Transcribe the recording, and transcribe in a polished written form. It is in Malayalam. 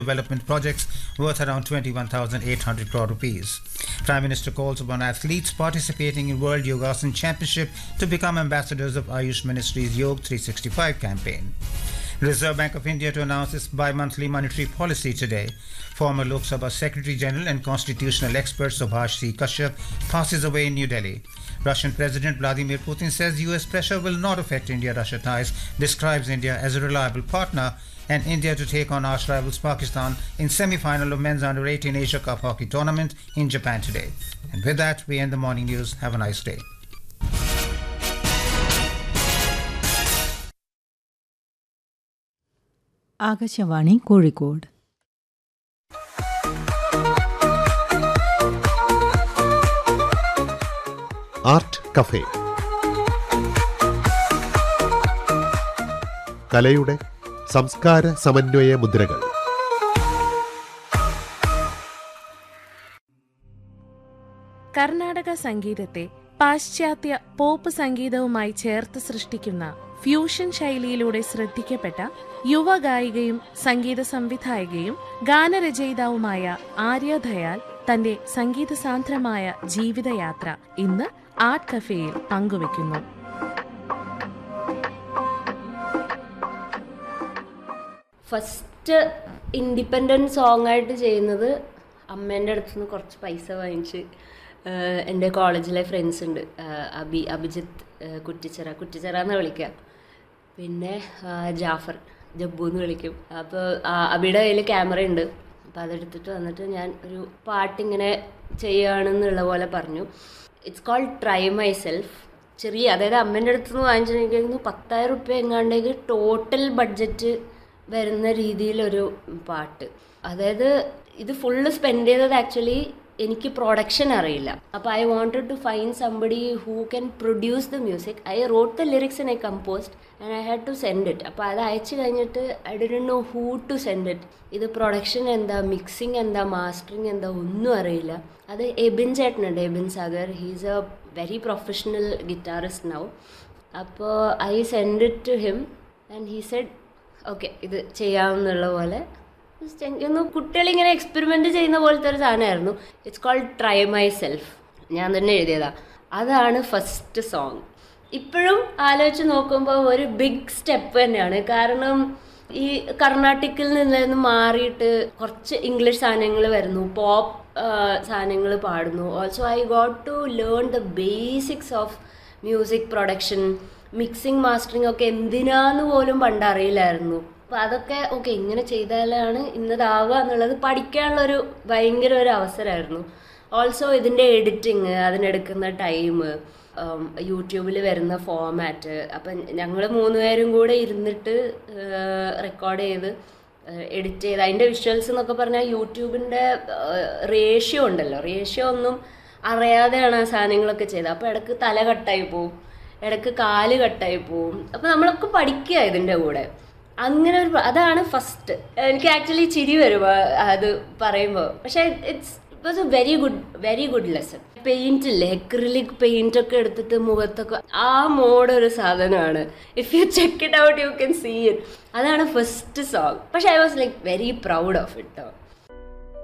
development projects worth around 21,800 crore rupees. Prime Minister calls upon athletes participating in World Yogasan Championship to become ambassadors of Ayush Ministry's Yoga 365 campaign. Reserve Bank of India to announce its bi-monthly monetary policy today. Former Lok Sabha Secretary General and constitutional expert Subhash C. Kashyap passes away in New Delhi. Russian President Vladimir Putin says US pressure will not affect India-Russia ties, describes India as a reliable partner, and India to take on arch rivals Pakistan in semi-final of men's under-18 Asia Cup hockey tournament in Japan today. And with that, we end the morning news. Have a nice day. Akashvani Kozhikode. Art cafe. കലയുടെ സംസ്കാര സമന്വയ മുദ്രകൾ. കർണാടക സംഗീതത്തെ പാശ്ചാത്യ പോപ്പ് സംഗീതവുമായി ചേർത്ത് സൃഷ്ടിക്കുന്ന ഫ്യൂഷൻ ശൈലിയിലൂടെ ശ്രദ്ധിക്കപ്പെട്ട യുവഗായികയും സംഗീത സംവിധായകയും ഗാനരചയിതാവുമായ ആര്യ ദയാൽ തന്റെ സംഗീതസാന്ദ്രമായ ജീവിതയാത്ര ഇന്ന് ആർട്ട് കഫേയിൽ പങ്കുവയ്ക്കുന്നു. ഫസ്റ്റ് ഇൻഡിപെൻഡൻറ്റ് സോങ് ആയിട്ട് ചെയ്യുന്നത് അമ്മേൻ്റെ അടുത്ത് നിന്ന് കുറച്ച് പൈസ വാങ്ങിച്ച് എൻ്റെ കോളേജിലെ ഫ്രണ്ട്സ് ഉണ്ട്, അഭിജിത്ത് കുറ്റിച്ചിറ എന്ന് വിളിക്കാം, പിന്നെ ജാഫർ ജബ്ബു എന്ന് വിളിക്കും. അപ്പോൾ അബിയുടെ കയ്യിൽ ക്യാമറ ഉണ്ട്. അപ്പോൾ അതെടുത്തിട്ട് വന്നിട്ട് ഞാൻ ഒരു പാട്ടിങ്ങനെ ചെയ്യുകയാണെന്നുള്ള പോലെ പറഞ്ഞു. It's called try my self. ചെറിയ, അതായത് അമ്മേൻ്റെ അടുത്ത് നിന്ന് വാങ്ങിച്ചിട്ടുണ്ടെങ്കിൽ 10,000 റുപ്യ എങ്ങാണ്ടേക്ക് ടോട്ടൽ ബഡ്ജറ്റ് വരുന്ന രീതിയിലൊരു പാട്ട്. അതായത് ഇത് ഫുള്ള് സ്പെൻഡ് ചെയ്തത് ആക്ച്വലി എനിക്ക് പ്രൊഡക്ഷൻ അറിയില്ല. അപ്പോൾ I wanted to find somebody who can produce the music. I wrote the lyrics and I composed and I had to send it. അപ്പോൾ അത് അയച്ചു കഴിഞ്ഞിട്ട് I didn't know who to send it. ഇത് പ്രൊഡക്ഷൻ എന്താ, മിക്സിങ് എന്താ, മാസ്റ്ററിങ് എന്താ, ഒന്നും അറിയില്ല. അത് എബിൻ ചേട്ടനുണ്ട്, Ebin Sagar. He's A very professional guitarist now. അപ്പോൾ I send it to him and he said okay ഇത് ചെയ്യാമെന്നുള്ള പോലെ. കുട്ടികളിങ്ങനെ എക്സ്പെരിമെൻ്റ് ചെയ്യുന്ന പോലത്തെ ഒരു സാധനമായിരുന്നു. It's called try my self. ഞാൻ തന്നെ എഴുതിയതാണ്. അതാണ് ഫസ്റ്റ് സോങ്. ഇപ്പോഴും ആലോചിച്ച് നോക്കുമ്പോൾ ഒരു ബിഗ് സ്റ്റെപ്പ് തന്നെയാണ്. കാരണം ഈ കർണാട്ടിക്കിൽ നിന്ന് മാറിയിട്ട് കുറച്ച് ഇംഗ്ലീഷ് സാധനങ്ങൾ വരുന്നു, പോപ്പ് സാധനങ്ങൾ പാടുന്നു. Also I got to learn the basics of music production, mixing mastering ഒക്കെ എന്തിനാന്ന് പോലും പണ്ടറിയില്ലായിരുന്നു. അപ്പോൾ അതൊക്കെ ഓക്കെ ഇങ്ങനെ ചെയ്താലാണ് ഇന്നതാവുക എന്നുള്ളത് പഠിക്കാനുള്ളൊരു ഭയങ്കര ഒരു അവസരമായിരുന്നു. ഓൾസോ ഇതിൻ്റെ എഡിറ്റിങ്, അതിനെടുക്കുന്ന ടൈം, യൂട്യൂബിൽ വരുന്ന ഫോമാറ്റ്. അപ്പം ഞങ്ങൾ 3 പേരും കൂടെ ഇരുന്നിട്ട് റെക്കോർഡ് ചെയ്ത് എഡിറ്റ് ചെയ്ത് അതിൻ്റെ വിഷ്വൽസ് എന്നൊക്കെ പറഞ്ഞാൽ യൂട്യൂബിൻ്റെ റേഷ്യോ ഉണ്ടല്ലോ, റേഷ്യോ ഒന്നും അറിയാതെയാണ് ആ സാധനങ്ങളൊക്കെ ചെയ്തത്. അപ്പോൾ ഇടയ്ക്ക് തല കട്ടായി പോവും, ഇടയ്ക്ക് കാല് കട്ടായി പോവും. അപ്പോൾ നമ്മളൊക്കെ പഠിക്കുക ഇതിൻ്റെ കൂടെ. അങ്ങനെ ഒരു അതാണ് ഫസ്റ്റ്. എനിക്ക് ആക്ച്വലി ചിരി വരും അത് പറയുമ്പോൾ. പക്ഷേ it was A very good lesson. Paint ഇല്ലേ, അക്രിലിക് പെയിന്റ് ഒക്കെ എടുത്തിട്ട് മുഖത്തൊക്കെ ആ മോഡ് ഒരു സാധനമാണ്. If you check it out you can see it. അതാണ് ഫസ്റ്റ് സോങ്. പക്ഷെ I was like very proud of it.